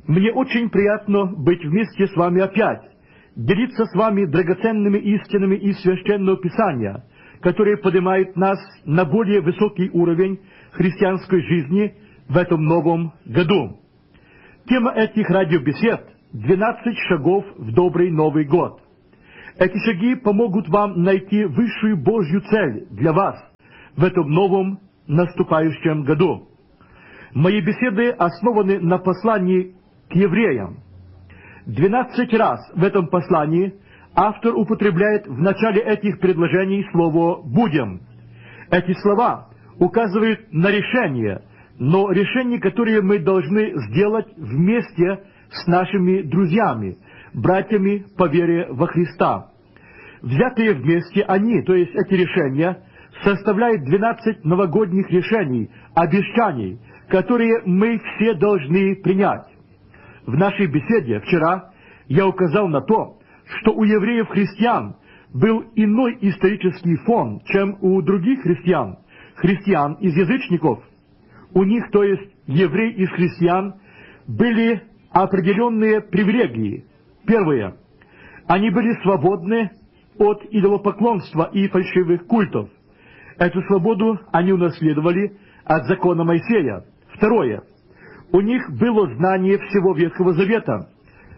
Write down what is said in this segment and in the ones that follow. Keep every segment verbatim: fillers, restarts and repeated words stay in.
Мне очень приятно быть вместе с вами опять, делиться с вами драгоценными истинами из Священного Писания, которые поднимают нас на более высокий уровень христианской жизни в этом новом году. Тема этих радиобесед – двенадцать шагов в добрый Новый год. Эти шаги помогут вам найти высшую Божью цель для вас в этом новом наступающем году. Мои беседы основаны на послании к евреям. Двенадцать раз в этом послании автор употребляет в начале этих предложений слово «будем». Эти слова указывают на решение, но решение, которое мы должны сделать вместе с нашими друзьями, братьями по вере во Христа. Взятые вместе они, то есть эти решения, составляют двенадцать новогодних решений, обещаний, которые мы все должны принять. В нашей беседе вчера я указал на то, что у евреев-христиан был иной исторический фон, чем у других христиан, христиан из язычников. У них, то есть еврей из христиан, были определенные привилегии. Первое. Они были свободны от идолопоклонства и фальшивых культов. Эту свободу они унаследовали от закона Моисея. Второе. У них было знание всего Ветхого Завета,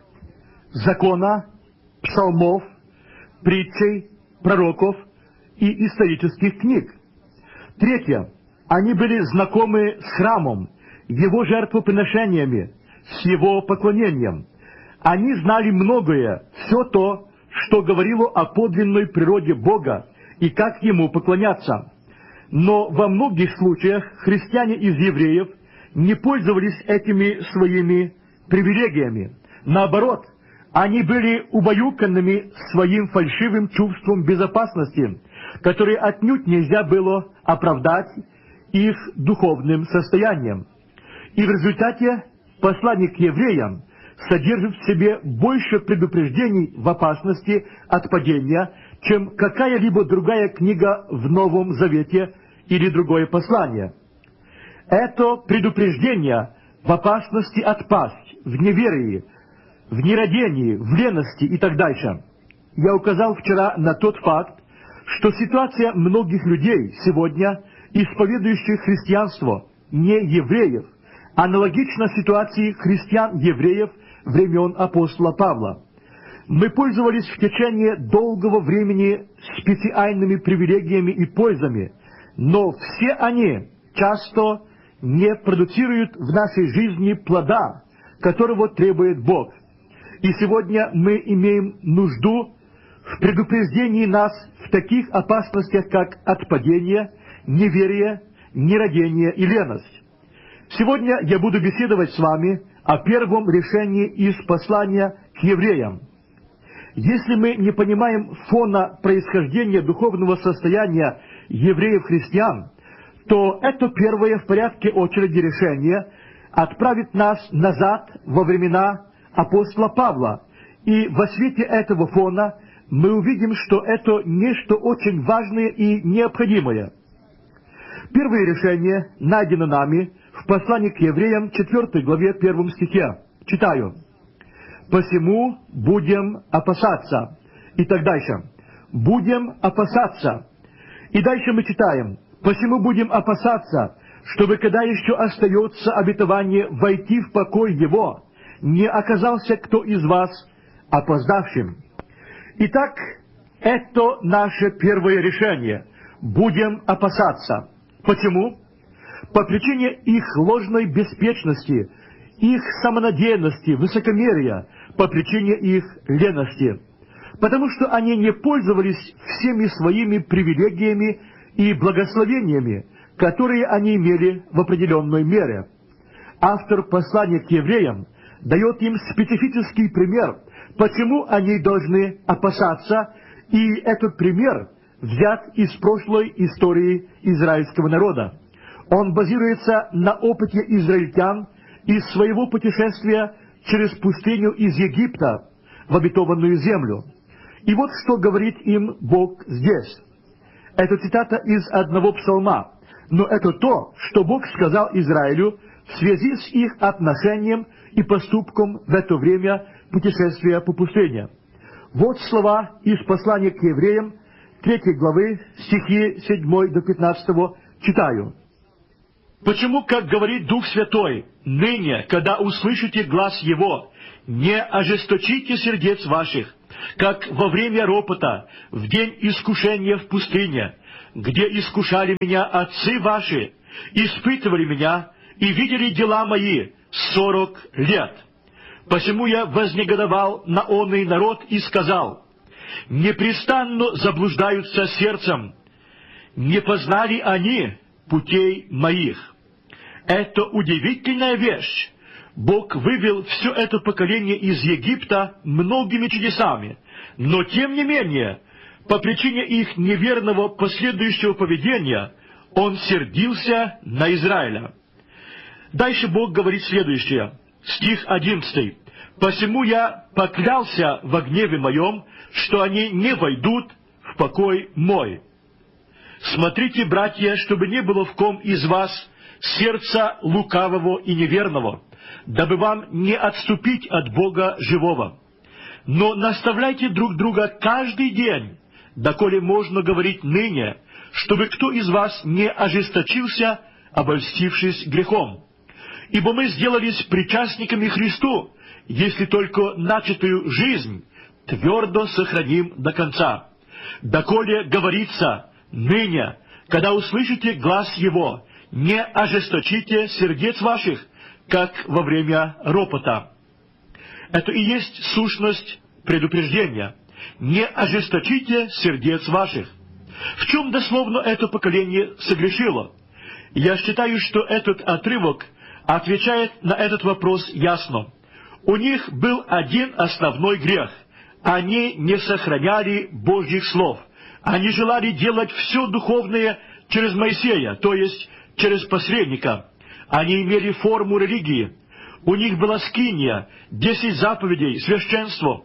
закона, псалмов, притчей, пророков и исторических книг. Третье. Они были знакомы с храмом, его жертвоприношениями, с его поклонением. Они знали многое, все то, что говорило о подлинной природе Бога и как ему поклоняться. Но во многих случаях христиане из евреев не пользовались этими своими привилегиями. Наоборот, они были убаюканными своим фальшивым чувством безопасности, которое отнюдь нельзя было оправдать их духовным состоянием. И в результате послание к евреям содержит в себе больше предупреждений в опасности от падения, чем какая-либо другая книга в Новом Завете или другое послание. Это предупреждение в опасности отпасть, в неверии, в нерадении, в лености и так дальше. Я указал вчера на тот факт, что ситуация многих людей сегодня, исповедующих христианство, не евреев, аналогична ситуации христиан-евреев времен апостола Павла. Мы пользовались в течение долгого времени специальными привилегиями и пользами, но все они часто не продуцируют в нашей жизни плода, которого требует Бог. И сегодня мы имеем нужду в предупреждении нас в таких опасностях, как отпадение, неверие, нерадение и леность. Сегодня я буду беседовать с вами о первом решении из послания к евреям. Если мы не понимаем фона происхождения духовного состояния евреев-христиан, то это первое в порядке очереди решение отправит нас назад во времена апостола Павла. И во свете этого фона мы увидим, что это нечто очень важное и необходимое. Первое решение найдено нами в послании к евреям, четвёртой главе, первом стихе. Читаю. «Посему будем опасаться». И так дальше. «Будем опасаться». И дальше мы читаем. «Посему будем опасаться, чтобы, когда еще остается обетование войти в покой его, не оказался кто из вас опоздавшим». Итак, это наше первое решение. Будем опасаться. Почему? По причине их ложной беспечности, их самонадеянности, высокомерия, по причине их лености. Потому что они не пользовались всеми своими привилегиями и благословениями, которые они имели в определенной мере. Автор послания к евреям дает им специфический пример, почему они должны опасаться, и этот пример взят из прошлой истории израильского народа. Он базируется на опыте израильтян из своего путешествия через пустыню из Египта в обетованную землю. И вот что говорит им Бог здесь. Это цитата из одного псалма, но это то, что Бог сказал Израилю в связи с их отношением и поступком в это время путешествия по пустыне. Вот слова из послания к евреям, третьей главы, стихи седьмой до пятнадцатого, читаю. «Почему, как говорит Дух Святой, ныне, когда услышите глас Его, не ожесточите сердец ваших, как во время ропота, в день искушения в пустыне, где искушали меня отцы ваши, испытывали меня и видели дела мои сорок лет. Посему я вознегодовал на онный народ и сказал: непрестанно заблуждаются сердцем, не познали они путей моих». Это удивительная вещь. Бог вывел все это поколение из Египта многими чудесами, но тем не менее, по причине их неверного последующего поведения, Он сердился на Израиля. Дальше Бог говорит следующее, стих одиннадцатый. «Посему я поклялся во гневе моем, что они не войдут в покой мой. Смотрите, братья, чтобы не было в ком из вас сердца лукавого и неверного, дабы вам не отступить от Бога живого. Но наставляйте друг друга каждый день, доколе можно говорить ныне, чтобы кто из вас не ожесточился, обольстившись грехом. Ибо мы сделались причастниками Христу, если только начатую жизнь твердо сохраним до конца. Доколе говорится ныне, когда услышите глас Его, не ожесточите сердец ваших, как во время ропота». Это и есть сущность предупреждения. Не ожесточите сердец ваших. В чем дословно это поколение согрешило? Я считаю, что этот отрывок отвечает на этот вопрос ясно. У них был один основной грех. Они не сохраняли Божьих слов. Они желали делать все духовное через Моисея, то есть через посредника. Они имели форму религии. У них была скиния, десять заповедей, священство,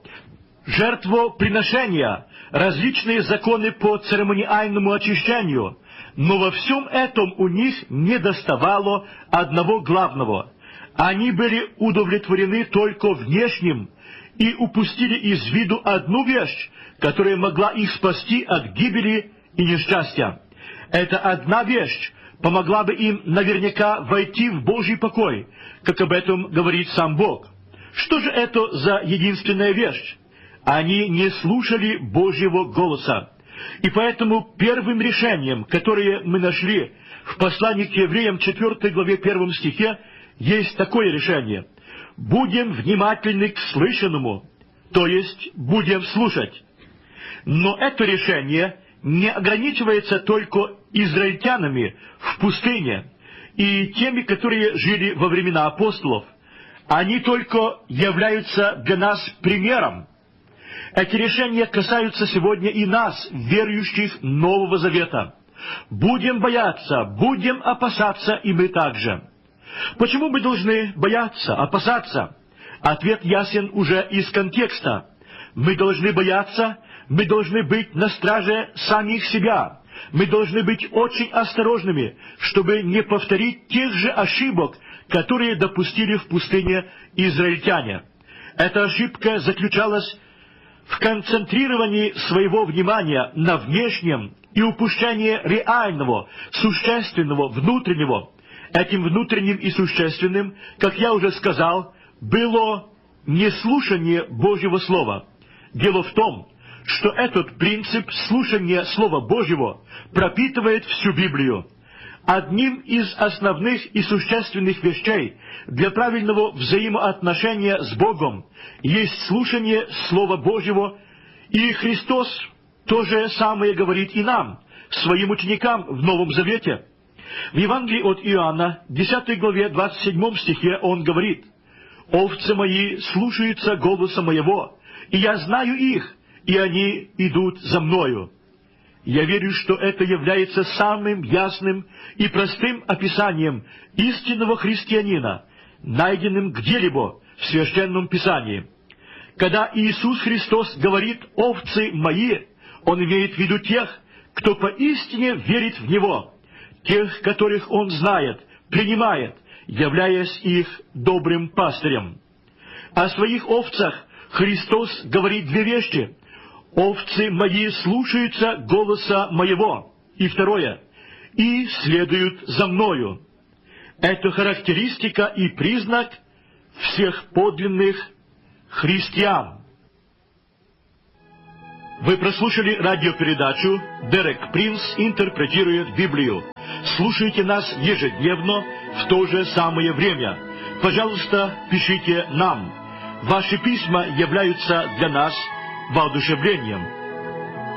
жертвоприношения, различные законы по церемониальному очищению. Но во всем этом у них недоставало одного главного. Они были удовлетворены только внешним и упустили из виду одну вещь, которая могла их спасти от гибели и несчастья. Эта одна вещь помогла бы им наверняка войти в Божий покой, как об этом говорит сам Бог. Что же это за единственная вещь? Они не слушали Божьего голоса. И поэтому первым решением, которое мы нашли в послании к евреям четвёртой главе первом стихе, есть такое решение: «Будем внимательны к слышанному», то есть будем слушать. Но это решение не ограничивается только израильтянами в пустыне и теми, которые жили во времена апостолов. Они только являются для нас примером. Эти решения касаются сегодня и нас, верующих Нового Завета. Будем бояться, будем опасаться и мы также. Почему мы должны бояться, опасаться? Ответ ясен уже из контекста. Мы должны бояться, мы должны быть на страже самих себя. Мы должны быть очень осторожными, чтобы не повторить тех же ошибок, которые допустили в пустыне израильтяне. Эта ошибка заключалась в концентрировании своего внимания на внешнем и упущении реального, существенного, внутреннего. Этим внутренним и существенным, как я уже сказал, было неслушание Божьего Слова. Дело в том, что этот принцип слушания Слова Божьего пропитывает всю Библию. Одним из основных и существенных вещей для правильного взаимоотношения с Богом есть слушание Слова Божьего, и Христос то же самое говорит и нам, своим ученикам в Новом Завете. В Евангелии от Иоанна, десятой главе, двадцать седьмом стихе, Он говорит: «Овцы мои слушаются голоса моего, и я знаю их, и они идут за мною». Я верю, что это является самым ясным и простым описанием истинного христианина, найденным где-либо в Священном Писании. Когда Иисус Христос говорит «овцы мои», Он имеет в виду тех, кто поистине верит в Него, тех, которых Он знает, принимает являясь их добрым пастырем. О своих овцах Христос говорит две вещи. «Овцы мои слушаются голоса моего». И второе. «И следуют за мною». Это характеристика и признак всех подлинных христиан. Вы прослушали радиопередачу «Дерек Принц интерпретирует Библию». Слушайте нас ежедневно в то же самое время. Пожалуйста, пишите нам. Ваши письма являются для нас воодушевлением.